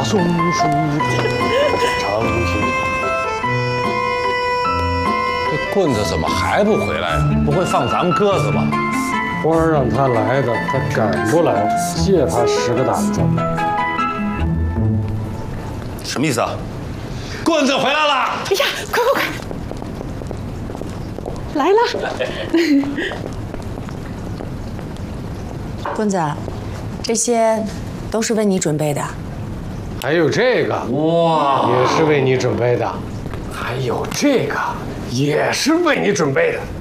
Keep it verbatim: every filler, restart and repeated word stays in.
松树长青。 这棍子怎么还不回来呀？不会放咱们鸽子吧？ 官儿让他来的，他敢不来，借他十个胆子。 什么意思啊？棍子回来了！ 哎呀，快快快，来了！ 棍子，这些都是为你准备的。 还有这个，哇，也是为你准备的。还有这个，也是为你准备的。